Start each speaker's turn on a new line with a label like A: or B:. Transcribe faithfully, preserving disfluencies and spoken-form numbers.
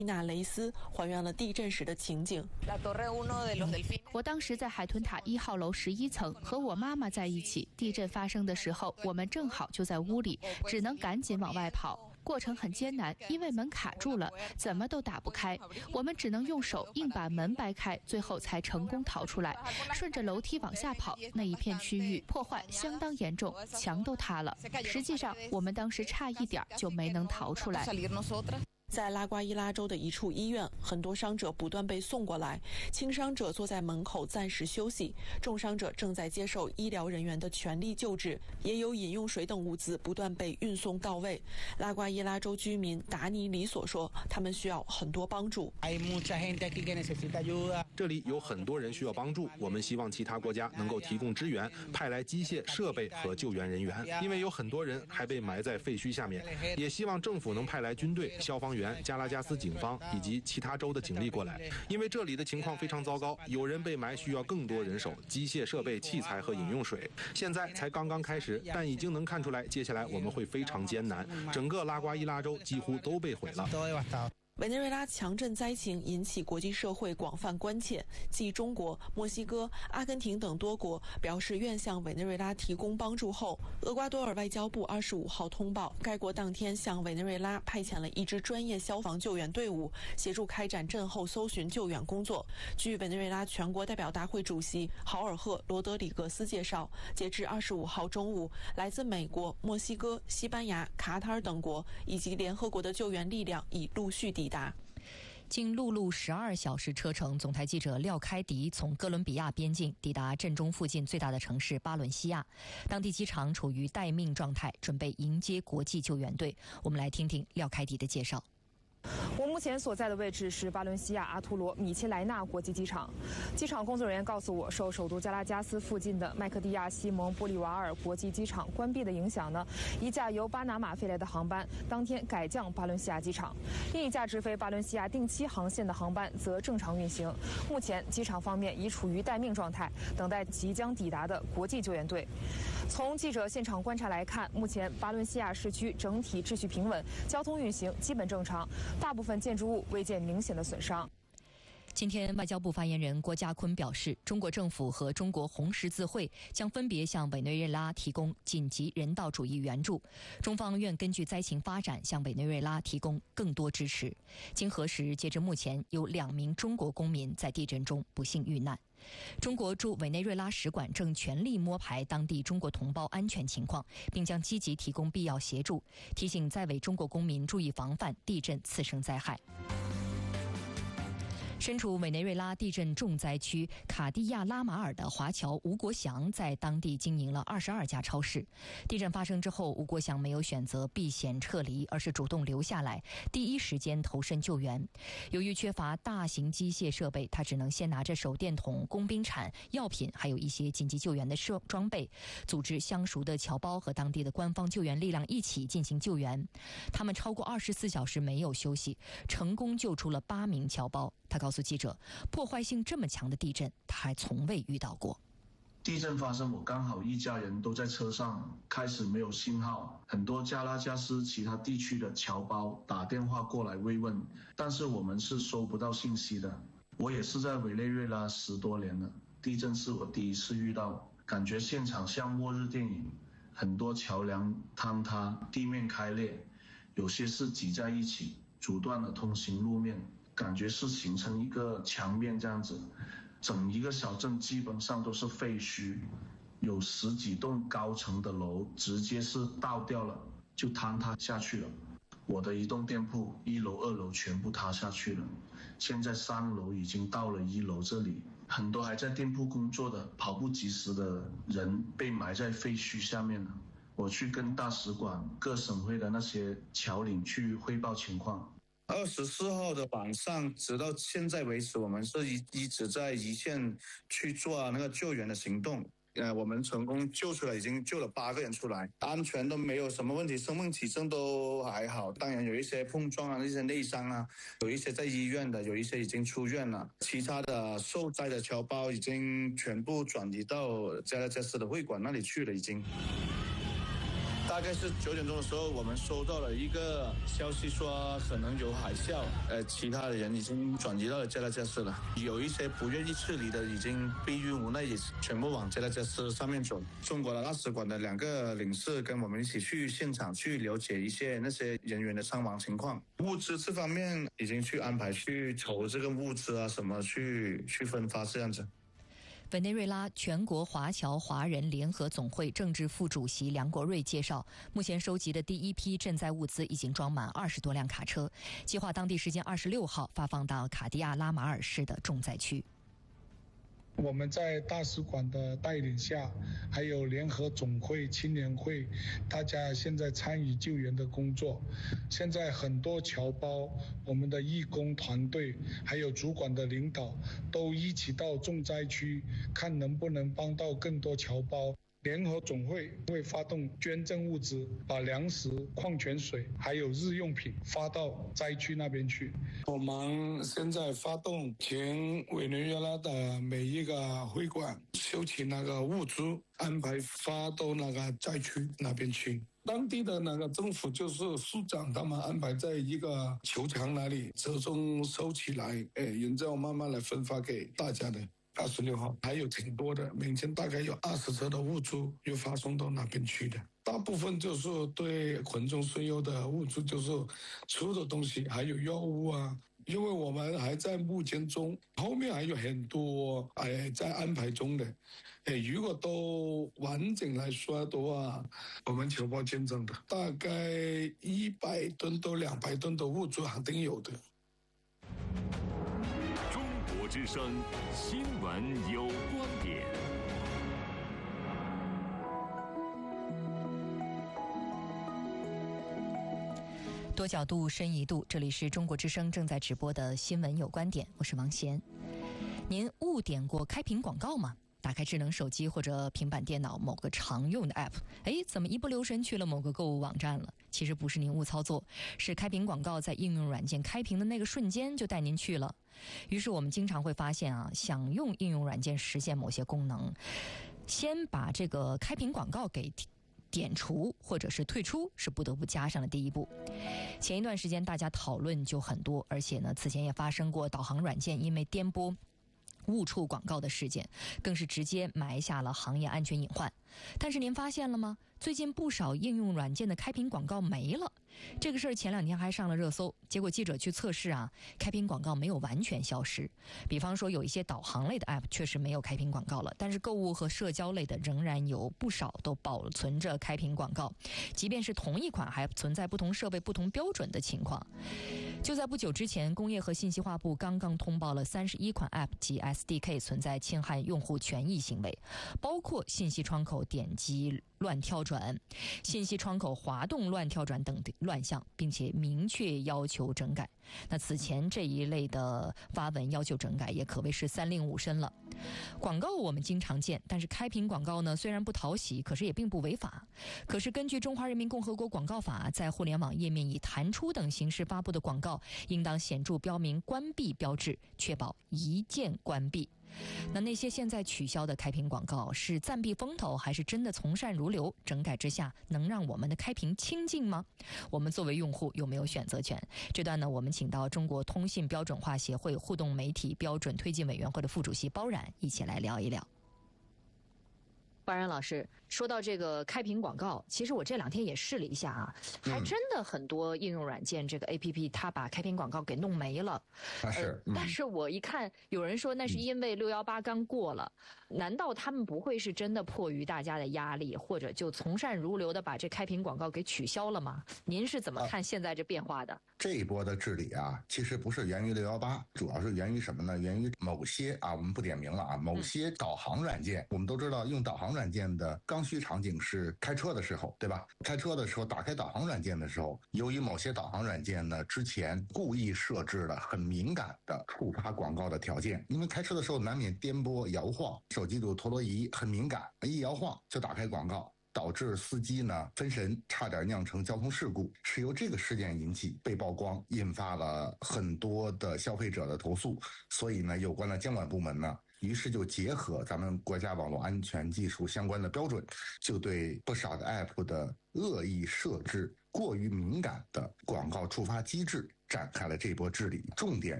A: 娜雷斯还原了地震时的情景。
B: 我当时在海豚塔一号楼十一层，和我妈妈在一起。地震发生的时候，我们正好就在屋里，只能赶紧往外跑。过程很艰难，因为门卡住了，怎么都打不开，我们只能用手硬把门掰开，最后才成功逃出来。顺着楼梯往下跑，那一片区域破坏相当严重，墙都塌了。实际上，我们当时差一点就没能逃出来。
A: 在拉瓜伊拉州的一处医院，很多伤者不断被送过来，轻伤者坐在门口暂时休息，重伤者正在接受医疗人员的全力救治，也有饮用水等物资不断被运送到位。拉瓜伊拉州居民达尼里索说，他们需要很多帮助。
C: 这里有很多人需要帮助，我们希望其他国家能够提供支援，派来机械设备和救援人员，因为有很多人还被埋在废墟下面，也希望政府能派来军队、消防员、加拉加斯警方以及其他州的警力过来，因为这里的情况非常糟糕，有人被埋需要更多人手、机械设备、器材和饮用水。现在才刚刚开始，但已经能看出来，接下来我们会非常艰难，整个拉瓜伊拉州几乎都被毁了。
A: 委内瑞拉强震灾情引起国际社会广泛关切，继中国、墨西哥、阿根廷等多国表示愿向委内瑞拉提供帮助后，厄瓜多尔外交部二十五号通报，该国当天向委内瑞拉派遣了一支专业消防救援队伍，协助开展震后搜寻救援工作。据委内瑞拉全国代表大会主席豪尔赫·罗德里格斯介绍，截至二十五号中午，来自美国、墨西哥、西班牙、卡塔尔等国以及联合国的救援力量已陆续抵达。
D: 经陆路十二小时车程，总台记者廖开迪从哥伦比亚边境抵达震中附近最大的城市巴伦西亚，当地机场处于待命状态，准备迎接国际救援队。我们来听听廖开迪的介绍。
E: 我目前所在的位置是巴伦西亚阿图罗米切莱纳国际机场。机场工作人员告诉我，受首都加拉加斯附近的麦克蒂亚西蒙玻利瓦尔国际机场关闭的影响呢，一架由巴拿马飞来的航班当天改降巴伦西亚机场，另一架直飞巴伦西亚定期航线的航班则正常运行。目前机场方面已处于待命状态，等待即将抵达的国际救援队。从记者现场观察来看，目前巴伦西亚市区整体秩序平稳，交通运行基本正常，大部分建筑物未见明显的损伤。
D: 今天，外交部发言人郭家坤表示，中国政府和中国红十字会将分别向委内瑞拉提供紧急人道主义援助，中方愿根据灾情发展向委内瑞拉提供更多支持。经核实，截至目前有两名中国公民在地震中不幸遇难。中国驻委内瑞拉使馆正全力摸排当地中国同胞安全情况，并将积极提供必要协助，提醒在委中国公民注意防范地震次生灾害。身处委内瑞拉地震重灾区卡地亚拉马尔的华侨吴国祥在当地经营了二十二家超市。地震发生之后，吴国祥没有选择避险撤离，而是主动留下来，第一时间投身救援。由于缺乏大型机械设备，他只能先拿着手电筒、工兵铲、药品，还有一些紧急救援的设装备，组织相熟的侨胞和当地的官方救援力量一起进行救援。他们超过二十四小时没有休息，成功救出了八名侨胞。他告诉记者，破坏性这么强的地震他还从未遇到过。
F: 地震发生，我刚好一家人都在车上，开始没有信号，很多加拉加斯其他地区的侨胞打电话过来慰问，但是我们是收不到信息的。我也是在委内瑞拉十多年了，地震是我第一次遇到，感觉现场像末日电影，很多桥梁坍塌，地面开裂，有些是挤在一起，阻断了通行路面，感觉是形成一个墙面这样子，整一个小镇基本上都是废墟，有十几栋高层的楼直接是倒掉了，就坍塌下去了。我的一栋店铺一楼二楼全部塌下去了，现在三楼已经到了一楼这里，很多还在店铺工作的跑不及时的人被埋在废墟下面了。我去跟大使馆各省会的那些侨领去汇报情况。
G: 二十四号的晚上，直到现在为止，我们是一一直在一线去做那个救援的行动。呃，我们成功救出来，已经救了八个人出来，安全都没有什么问题，生命体征都还好。当然有一些碰撞啊，一些内伤啊，有一些在医院的，有一些已经出院了。其他的受灾的侨胞已经全部转移到加拉加斯的会馆那里去了，已经。 大概是九点钟的时候，我们收到了一个消息说可能有海啸，呃，其他的人已经转移到了加拉加斯了，有一些不愿意撤离的已经逼于无奈，也全部往加拉加斯上面走。中国的大使馆的两个领事跟我们一起去现场去了解一些那些人员的伤亡情况。物资这方面已经去安排去筹这个物资啊什么去去分发这样子。
D: 委内瑞拉全国华侨华人联合总会政治副主席梁国瑞介绍，目前收集的第一批赈灾物资已经装满二十多辆卡车，计划当地时间二十六号发放到卡地亚拉马尔市的重灾区。
H: 我们在大使馆的带领下，还有联合总会、青年会，大家现在参与救援的工作。现在很多侨胞，我们的义工团队，还有主管的领导，都一起到重灾区，看能不能帮到更多侨胞。联合总会会发动捐赠物资，把粮食、矿泉水还有日用品发到灾区那边去。我们现在发动全委内瑞拉的每一个会馆收集那个物资，安排发到那个灾区那边去。当地的那个政府就是市长他们安排在一个球场那里集中收起来，哎，然后慢慢来分发给大家的。二十六号还有挺多的，每天大概有二十车的物资又发送到那边去的，大部分就是对群众需要的物资，就是吃的东西还有药物啊。因为我们还在募捐中，后面还有很多哎在安排中的，哎，如果都完整来说的话，我们侨胞捐赠的大概一百吨到两百吨的物资肯定有的。
I: 之声新闻有观点。
D: 多角度，深一度，这里是中国之声正在直播的新闻有观点，我是王贤。您误点过开屏广告吗？打开智能手机或者平板电脑某个常用的 app， 哎，怎么一不留神去了某个购物网站了？其实不是您误操作，是开屏广告在应用软件开屏的那个瞬间就带您去了。于是我们经常会发现啊，想用应用软件实现某些功能，先把这个开屏广告给点除或者是退出是不得不加上的第一步。前一段时间大家讨论就很多，而且呢，此前也发生过导航软件因为颠簸误触广告的事件，更是直接埋下了行业安全隐患。但是您发现了吗？最近不少应用软件的开屏广告没了，这个事儿前两天还上了热搜。结果记者去测试啊，开屏广告没有完全消失。比方说有一些导航类的 app 确实没有开屏广告了，但是购物和社交类的仍然有不少都保存着开屏广告，即便是同一款还存在不同设备不同标准的情况。就在不久之前，工业和信息化部刚刚通报了三十一款 app 及 S D K 存在侵害用户权益行为，包括信息窗口点击乱跳转、信息窗口滑动乱跳转等乱象，并且明确要求整改。那此前这一类的发文要求整改也可谓是三令五申了。广告我们经常见，但是开屏广告呢，虽然不讨喜，可是也并不违法。可是根据中华人民共和国广告法，在互联网页面以弹出等形式发布的广告，应当显著标明关闭标志，确保一键关闭。那那些现在取消的开屏广告是暂避风头，还是真的从善如流？整改之下能让我们的开屏清净吗？我们作为用户有没有选择权？这段呢，我们请到中国通信标准化协会互动媒体标准推进委员会的副主席包冉一起来聊一聊。包冉老师，说到这个开屏广告，其实我这两天也试了一下啊，还真的很多应用软件这个 A P P 它把开屏广告给弄没了。
J: 啊是、
D: 呃，但是我一看有人说那是因为六一八刚过了、嗯，难道他们不会是真的迫于大家的压力，或者就从善如流的把这开屏广告给取消了吗？您是怎么看现在这变化的？啊、
J: 这一波的治理啊，其实不是源于六一八，主要是源于什么呢？源于某些啊，我们不点名了啊，某些导航软件，嗯、我们都知道用导航软件的刚需场景是开车的时候，对吧？开车的时候打开导航软件的时候，由于某些导航软件呢之前故意设置了很敏感的触发广告的条件，因为开车的时候难免颠簸摇晃，手机的陀螺仪很敏感，一摇晃就打开广告，导致司机呢分神，差点酿成交通事故，是由这个事件引起被曝光，引发了很多的消费者的投诉，所以呢有关的监管部门呢于是就结合咱们国家网络安全技术相关的标准，就对不少的 App 的恶意设置、过于敏感的广告触发机制展开了这波治理，重点